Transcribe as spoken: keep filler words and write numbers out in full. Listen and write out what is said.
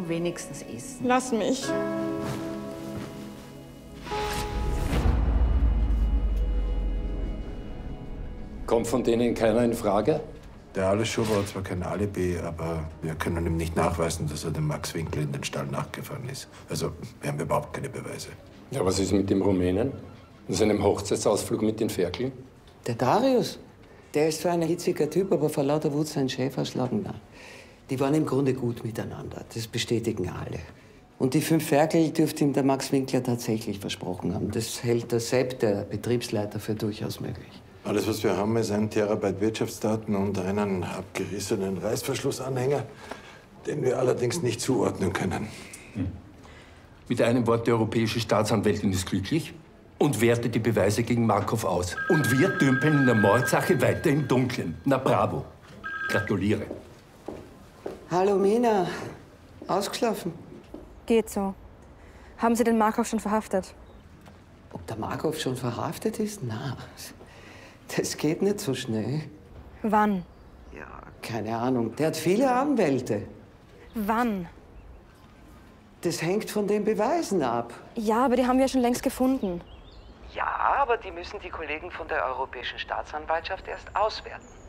du wenigstens essen? Lass mich. Kommt von denen keiner in Frage? Der Aleschur war zwar kein Alibi, aber wir können ihm nicht nachweisen, dass er dem Max Winkler in den Stall nachgefahren ist. Also, wir haben überhaupt keine Beweise. Ja, was ist mit dem Rumänen? Und seinem Hochzeitsausflug mit den Ferkeln? Der Darius, der ist zwar ein hitziger Typ, aber vor lauter Wut sein Chef erschlagen. Die waren im Grunde gut miteinander. Das bestätigen alle. Und die fünf Ferkel dürfte ihm der Max Winkler tatsächlich versprochen haben. Das hält der Sepp, der Betriebsleiter, für durchaus möglich. Alles, was wir haben, ist ein Terabyte Wirtschaftsdaten und einen abgerissenen Reißverschlussanhänger, den wir allerdings nicht zuordnen können. Hm. Mit einem Wort, die europäische Staatsanwältin ist glücklich und wertet die Beweise gegen Markov aus. Und wir dümpeln in der Mordsache weiter im Dunkeln. Na bravo. Gratuliere. Hallo Mina. Ausgeschlafen? Geht so. Haben Sie den Markov schon verhaftet? Ob der Markov schon verhaftet ist? Na, das geht nicht so schnell. Wann? Ja, keine Ahnung. Der hat viele Anwälte. Wann? Das hängt von den Beweisen ab. Ja, aber die haben wir ja schon längst gefunden. Ja, aber die müssen die Kollegen von der Europäischen Staatsanwaltschaft erst auswerten.